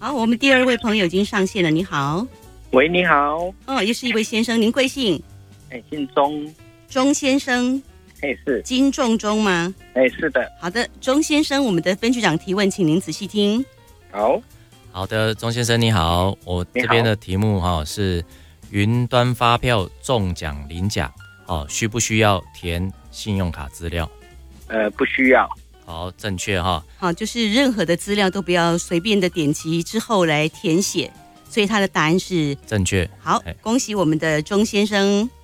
好，我们第二位朋友已经上线了，你好。 喂，你好。 又是一位先生，您贵姓？ 姓钟。 钟先生。 是。 金仲钟吗？ 是的。 好的，钟先生，我们的分局长提问，请您仔细听。 好的，钟先生你好，我这边的题目是云端发票中奖领奖，需不需要填信用卡资料？ 不需要。 好，正确哈。 好，就是任何的资料都不要随便的点击之后来填写，所以他的答案是正确。 好，恭喜我们的钟先生。